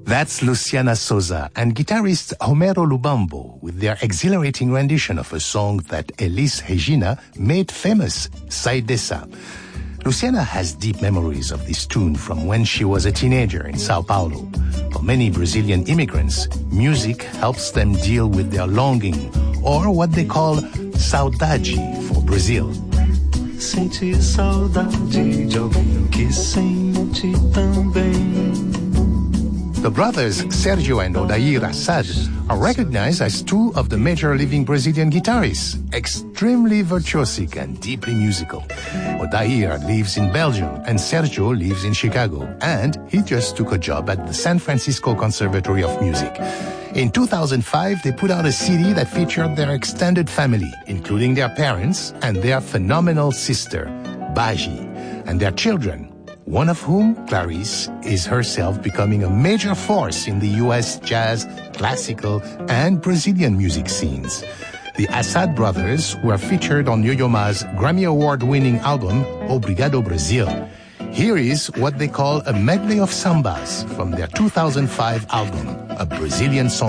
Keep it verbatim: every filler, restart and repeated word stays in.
That's Luciana Souza and guitarist Homero Lubambo with their exhilarating rendition of a song that Elis Regina made famous, Sai Dessa. Luciana has deep memories of this tune from when she was a teenager in Sao Paulo. For many Brazilian immigrants, music helps them deal with their longing, or what they call saudade for Brazil. Sente saudade de alguém que sente também. The brothers Sergio and Odair Assad are recognized as two of the major living Brazilian guitarists, extremely virtuosic and deeply musical. Odair lives in Belgium and Sergio lives in Chicago, and he just took a job at the San Francisco Conservatory of Music. In two thousand five, they put out a C D that featured their extended family, including their parents and their phenomenal sister, Baji, and their children, one of whom, Clarice, is herself becoming a major force in the U S jazz, classical, and Brazilian music scenes. The Assad brothers were featured on Yo-Yo Ma's Grammy Award-winning album, Obrigado Brasil. Here is what they call a medley of sambas from their two thousand five album, A Brazilian Song.